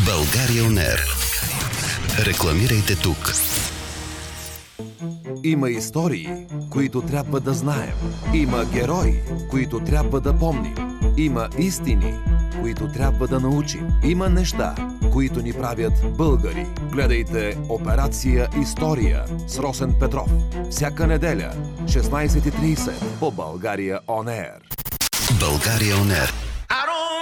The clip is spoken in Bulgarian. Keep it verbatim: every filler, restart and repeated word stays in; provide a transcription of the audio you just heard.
България он ер. Рекламирайте тук. Има истории, които трябва да знаем. Има герои, които трябва да помним. Има истини, които трябва да научим. Има неща, които ни правят българи. Гледайте Операция История с Росен Петров. Всяка неделя, шестнайсет и трийсет по България он ер. България он ер.